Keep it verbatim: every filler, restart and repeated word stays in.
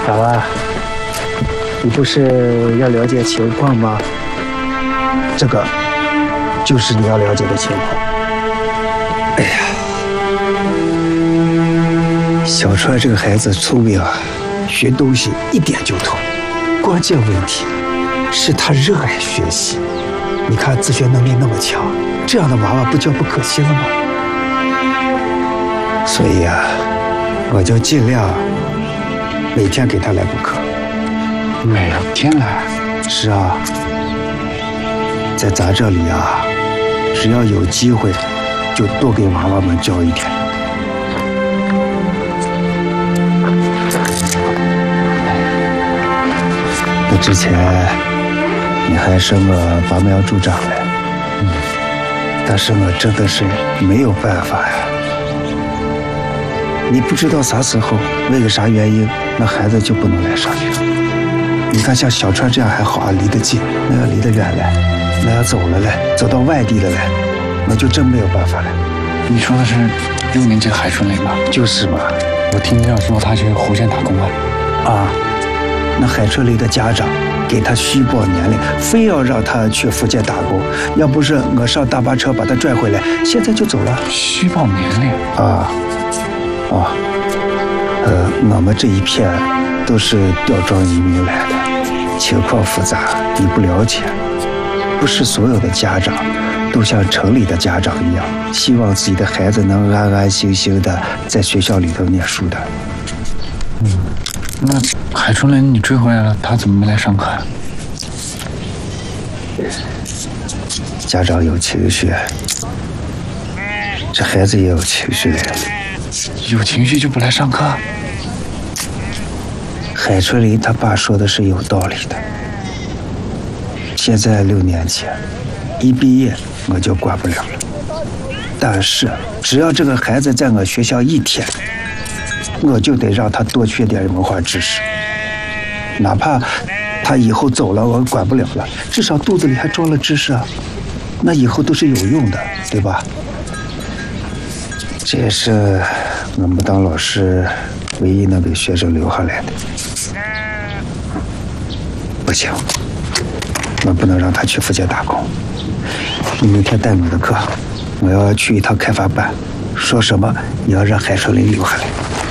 咋了？你不是要了解情况吗？这个就是你要了解的情况。哎呀，小川这个孩子聪明啊，学东西一点就通。关键问题是他热爱学习。你看自学能力那么强，这样的娃娃不教不可惜了吗？所以啊，我就尽量每天给他来补课。 每天来？ 是啊，在咱这里啊，只要有机会，就多给娃娃们教一点。那之前你还是我拔苗助长了，嗯，但是我真的是没有办法呀。你不知道啥时候，为个啥原因，那孩子就不能来上学。你看像小川这样还好啊，离得近，那要离得远嘞，那要走了嘞，走到外地了嘞，那就真没有办法了。 你说的是六年级的海春雷吗？ 就是嘛。 我听教说他去福建打工了。 啊，那海春雷的家长给他虚报年龄，非要让他去福建打工，要不是我上大巴车把他拽回来，现在就走了。 虚报年龄？ 啊，啊，呃，我们这一片都是吊庄移民来的，情况复杂，你不了解。不是所有的家长都像城里的家长一样，希望自己的孩子能安安心心的在学校里头念书的。 嗯，那海春雷你追回来了，他怎么没来上课呀？ 家长有情绪，这孩子也有情绪嘞。 有情绪就不来上课？ 海春雷他爸说的是有道理的。现在六年级，一毕业我就管不了了。但是只要这个孩子在我学校一天，我就得让他多学点文化知识。哪怕他以后走了，我管不了了，至少肚子里还装了知识啊，那以后都是有用的，对吧？这也是我们当老师唯一能给学生留下来的。不行，我不能让他去福建打工。你明天带我的课，我要去一趟开发班，说什么也要让海春雷留下来。